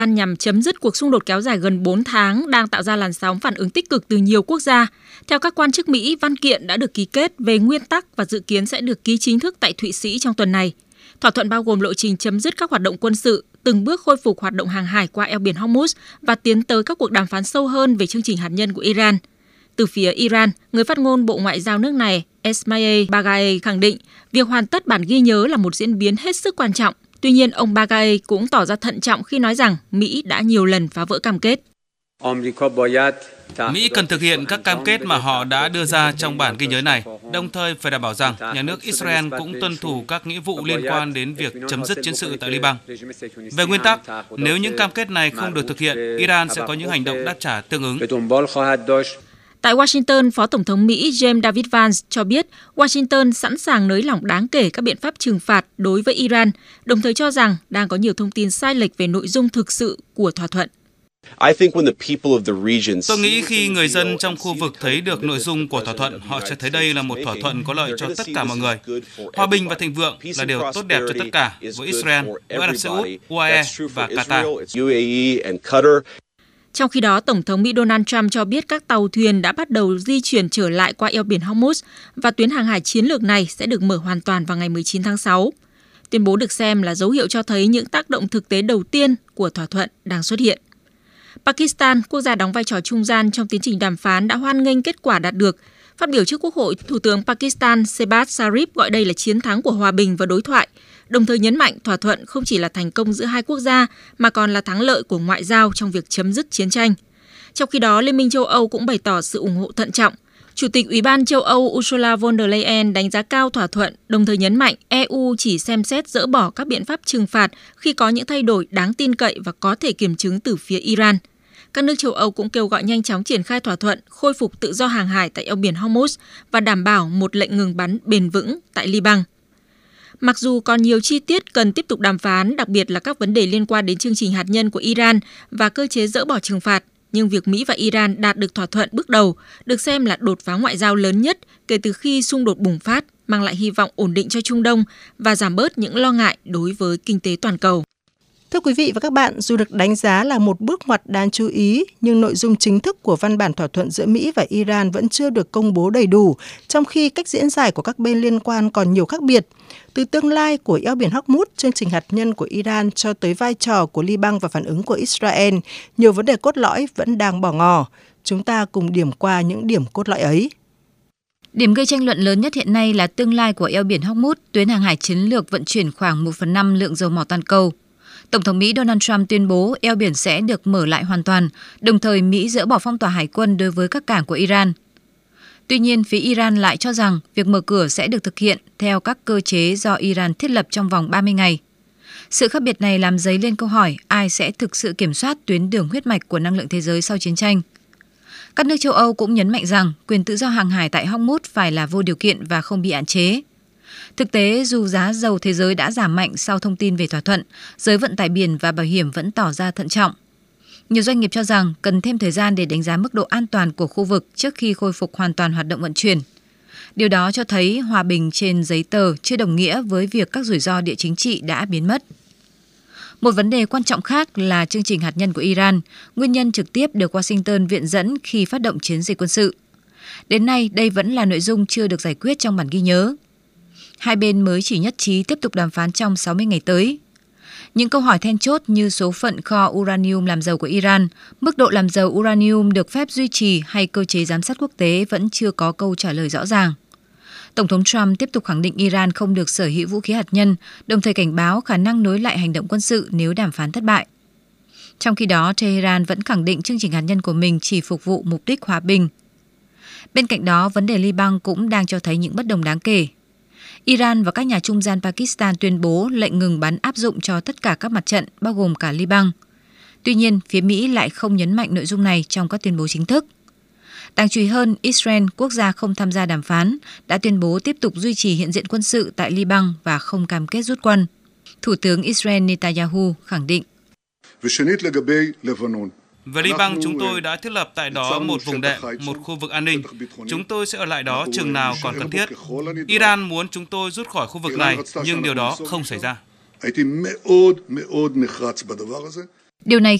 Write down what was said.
nhằm chấm dứt cuộc xung đột kéo dài gần 4 tháng đang tạo ra làn sóng phản ứng tích cực từ nhiều quốc gia. Theo các quan chức Mỹ, văn kiện đã được ký kết về nguyên tắc và dự kiến sẽ được ký chính thức tại Thụy Sĩ trong tuần này. Thỏa thuận bao gồm lộ trình chấm dứt các hoạt động quân sự, từng bước khôi phục hoạt động hàng hải qua eo biển Hormuz và tiến tới các cuộc đàm phán sâu hơn về chương trình hạt nhân của Iran. Từ phía Iran, người phát ngôn Bộ Ngoại giao nước này Esmail Bagaei khẳng định việc hoàn tất bản ghi nhớ là một diễn biến hết sức quan trọng. Tuy nhiên, ông Bagaei cũng tỏ ra thận trọng khi nói rằng Mỹ đã nhiều lần phá vỡ cam kết. Mỹ cần thực hiện các cam kết mà họ đã đưa ra trong bản ghi nhớ này, đồng thời phải đảm bảo rằng nhà nước Israel cũng tuân thủ các nghĩa vụ liên quan đến việc chấm dứt chiến sự tại Liban. Về nguyên tắc, nếu những cam kết này không được thực hiện, Iran sẽ có những hành động đáp trả tương ứng. Tại Washington, Phó Tổng thống Mỹ James David Vance cho biết Washington sẵn sàng nới lỏng đáng kể các biện pháp trừng phạt đối với Iran, đồng thời cho rằng đang có nhiều thông tin sai lệch về nội dung thực sự của thỏa thuận. Tôi nghĩ khi người dân trong khu vực thấy được nội dung của thỏa thuận, họ sẽ thấy đây là một thỏa thuận có lợi cho tất cả mọi người. Hòa bình và thịnh vượng là điều tốt đẹp cho tất cả, với Israel, với Ả Rập Xê Út, UAE và Qatar. Trong khi đó, Tổng thống Mỹ Donald Trump cho biết các tàu thuyền đã bắt đầu di chuyển trở lại qua eo biển Hormuz và tuyến hàng hải chiến lược này sẽ được mở hoàn toàn vào ngày 19 tháng 6. Tuyên bố được xem là dấu hiệu cho thấy những tác động thực tế đầu tiên của thỏa thuận đang xuất hiện. Pakistan, quốc gia đóng vai trò trung gian trong tiến trình đàm phán, đã hoan nghênh kết quả đạt được. Phát biểu trước Quốc hội, Thủ tướng Pakistan Shehbaz Sharif gọi đây là chiến thắng của hòa bình và đối thoại, đồng thời nhấn mạnh thỏa thuận không chỉ là thành công giữa hai quốc gia mà còn là thắng lợi của ngoại giao trong việc chấm dứt chiến tranh. Trong khi đó, Liên minh châu Âu cũng bày tỏ sự ủng hộ thận trọng. Chủ tịch Ủy ban châu Âu Ursula von der Leyen đánh giá cao thỏa thuận, đồng thời nhấn mạnh EU chỉ xem xét dỡ bỏ các biện pháp trừng phạt khi có những thay đổi đáng tin cậy và có thể kiểm chứng từ phía Iran. Các nước châu Âu cũng kêu gọi nhanh chóng triển khai thỏa thuận, khôi phục tự do hàng hải tại eo biển Hormuz và đảm bảo một lệnh ngừng bắn bền vững tại Liban. Mặc dù còn nhiều chi tiết cần tiếp tục đàm phán, đặc biệt là các vấn đề liên quan đến chương trình hạt nhân của Iran và cơ chế dỡ bỏ trừng phạt, nhưng việc Mỹ và Iran đạt được thỏa thuận bước đầu được xem là đột phá ngoại giao lớn nhất kể từ khi xung đột bùng phát, mang lại hy vọng ổn định cho Trung Đông và giảm bớt những lo ngại đối với kinh tế toàn cầu. Thưa quý vị và các bạn, dù được đánh giá là một bước ngoặt đáng chú ý, nhưng nội dung chính thức của văn bản thỏa thuận giữa Mỹ và Iran vẫn chưa được công bố đầy đủ, trong khi cách diễn giải của các bên liên quan còn nhiều khác biệt. Từ tương lai của eo biển Hormuz, chương trình hạt nhân của Iran cho tới vai trò của Liban và phản ứng của Israel, nhiều vấn đề cốt lõi vẫn đang bỏ ngỏ. Chúng ta cùng điểm qua những điểm cốt lõi ấy. Điểm gây tranh luận lớn nhất hiện nay là tương lai của eo biển Hormuz, tuyến hàng hải chiến lược vận chuyển khoảng 1/5 lượng dầu mỏ toàn cầu. Tổng thống Mỹ Donald Trump tuyên bố eo biển sẽ được mở lại hoàn toàn, đồng thời Mỹ dỡ bỏ phong tỏa hải quân đối với các cảng của Iran. Tuy nhiên, phía Iran lại cho rằng việc mở cửa sẽ được thực hiện theo các cơ chế do Iran thiết lập trong vòng 30 ngày. Sự khác biệt này làm dấy lên câu hỏi ai sẽ thực sự kiểm soát tuyến đường huyết mạch của năng lượng thế giới sau chiến tranh. Các nước châu Âu cũng nhấn mạnh rằng quyền tự do hàng hải tại Hormuz phải là vô điều kiện và không bị hạn chế. Thực tế, dù giá dầu thế giới đã giảm mạnh sau thông tin về thỏa thuận, giới vận tải biển và bảo hiểm vẫn tỏ ra thận trọng. Nhiều doanh nghiệp cho rằng cần thêm thời gian để đánh giá mức độ an toàn của khu vực trước khi khôi phục hoàn toàn hoạt động vận chuyển. Điều đó cho thấy hòa bình trên giấy tờ chưa đồng nghĩa với việc các rủi ro địa chính trị đã biến mất. Một vấn đề quan trọng khác là chương trình hạt nhân của Iran, nguyên nhân trực tiếp được Washington viện dẫn khi phát động chiến dịch quân sự. Đến nay, đây vẫn là nội dung chưa được giải quyết trong bản ghi nhớ. Hai bên mới chỉ nhất trí tiếp tục đàm phán trong 60 ngày tới. Những câu hỏi then chốt như số phận kho uranium làm giàu của Iran, mức độ làm giàu uranium được phép duy trì hay cơ chế giám sát quốc tế vẫn chưa có câu trả lời rõ ràng. Tổng thống Trump tiếp tục khẳng định Iran không được sở hữu vũ khí hạt nhân, đồng thời cảnh báo khả năng nối lại hành động quân sự nếu đàm phán thất bại. Trong khi đó, Tehran vẫn khẳng định chương trình hạt nhân của mình chỉ phục vụ mục đích hòa bình. Bên cạnh đó, vấn đề Liban cũng đang cho thấy những bất đồng đáng kể. Iran và các nhà trung gian Pakistan tuyên bố lệnh ngừng bắn áp dụng cho tất cả các mặt trận, bao gồm cả Liban. Tuy nhiên, phía Mỹ lại không nhấn mạnh nội dung này trong các tuyên bố chính thức. Đáng chú ý hơn, Israel, quốc gia không tham gia đàm phán, đã tuyên bố tiếp tục duy trì hiện diện quân sự tại Liban và không cam kết rút quân. Thủ tướng Israel Netanyahu khẳng định. Về Liban, chúng tôi đã thiết lập tại đó một vùng đệm, một khu vực an ninh. Chúng tôi sẽ ở lại đó chừng nào còn cần thiết. Iran muốn chúng tôi rút khỏi khu vực này, nhưng điều đó không xảy ra. Điều này